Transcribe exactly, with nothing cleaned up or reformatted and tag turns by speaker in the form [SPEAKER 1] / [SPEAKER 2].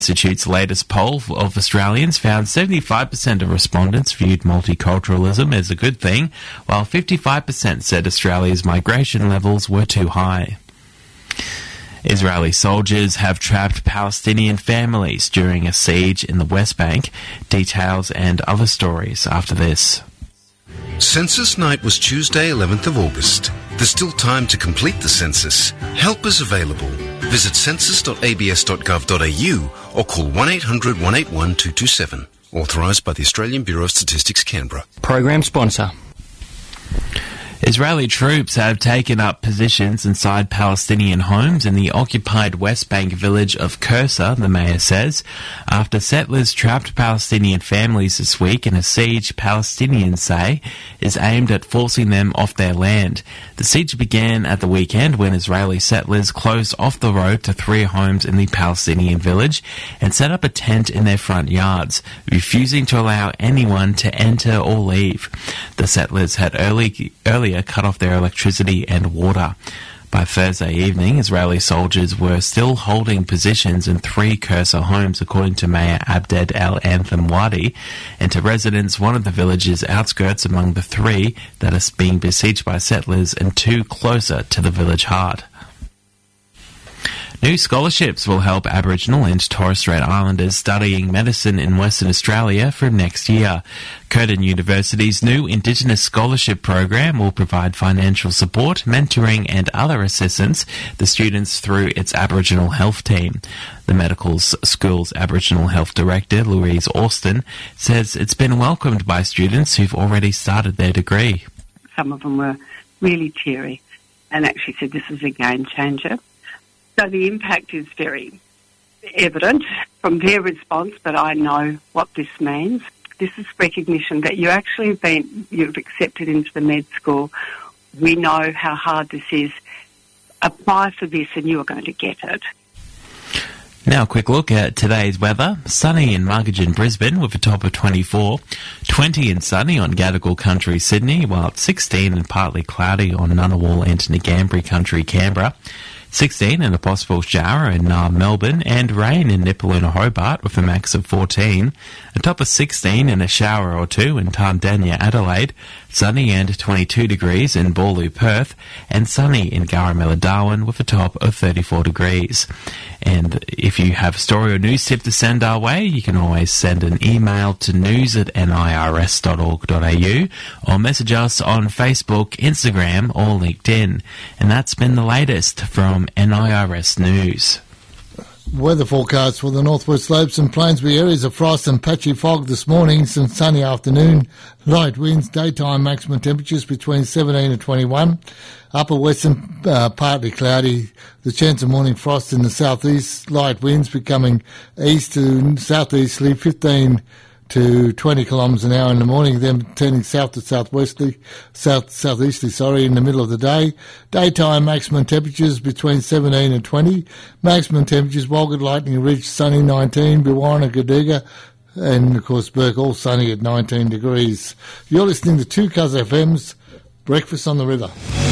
[SPEAKER 1] Institute's latest poll of Australians found seventy-five percent of respondents viewed multiculturalism as a good thing, while fifty-five percent said Australia's migration levels were too high. Israeli soldiers have trapped Palestinian families during a siege in the West Bank. Details and other stories after this.
[SPEAKER 2] Census night was Tuesday, eleventh of August. There's still time to complete the census. Help is available. Visit census dot a b s dot gov dot a u or call one eight hundred one eight one two two seven. Authorised by the Australian Bureau of Statistics, Canberra.
[SPEAKER 3] Program sponsor.
[SPEAKER 1] Israeli troops have taken up positions inside Palestinian homes in the occupied West Bank village of Kursa, the mayor says, after settlers trapped Palestinian families this week in a siege Palestinians say is aimed at forcing them off their land. The siege began at the weekend when Israeli settlers closed off the road to three homes in the Palestinian village and set up a tent in their front yards, refusing to allow anyone to enter or leave. The settlers had early, earlier cut off their electricity and water. By Thursday evening, Israeli soldiers were still holding positions in three Kursa homes, according to Mayor Abded El Anthem Wadi, and to residents, one of the village's outskirts among the three that are being besieged by settlers and two closer to the village heart. New scholarships will help Aboriginal and Torres Strait Islanders studying medicine in Western Australia from next year. Curtin University's new Indigenous Scholarship Program will provide financial support, mentoring and other assistance to students through its Aboriginal Health team. The medical school's Aboriginal Health Director, Louise Austin, says it's been welcomed by students who've already started their degree.
[SPEAKER 4] Some of them were really teary and actually said this is a game changer. So the impact is very evident from their response, but I know what this means. This is recognition that you actually have been, you've accepted into the med school. We know how hard this is. Apply for this and you are going to get it.
[SPEAKER 1] Now a quick look at today's weather. Sunny in Margagin, Brisbane with a top of twenty-four. twenty and sunny on Gadigal Country, Sydney, while it's sixteen and partly cloudy on Ngunnawal and Ngambri Country, Canberra. sixteen and a possible shower in uh, Melbourne, and rain in Nipaluna, Hobart with a max of fourteen. A top of sixteen and a shower or two in Tandanya, Adelaide. Sunny and twenty-two degrees in Boorloo, Perth, and sunny in Garamilla, Darwin with a top of thirty-four degrees. And if you have a story or news tip to send our way, you can always send an email to news at n i r s dot org dot a u or message us on Facebook, Instagram or LinkedIn. And that's been the latest from N I R S News.
[SPEAKER 5] Weather forecast for the northwest slopes and Plainsbury areas of frost and patchy fog this morning, some sunny afternoon, light winds, daytime maximum temperatures between seventeen and twenty-one, upper western uh, partly cloudy, the chance of morning frost in the southeast, light winds becoming east to southeasterly, fifteen to twenty kilometres an hour in the morning, then turning south to southwesterly, south southeasterly, sorry, in the middle of the day. Daytime maximum temperatures between seventeen and twenty. Maximum temperatures, Walgett, Lightning Ridge, sunny nineteen, Biwarra, Gadiga, and of course Burke, all sunny at nineteen degrees. You're listening to two Cuz F M's Breakfast on the River.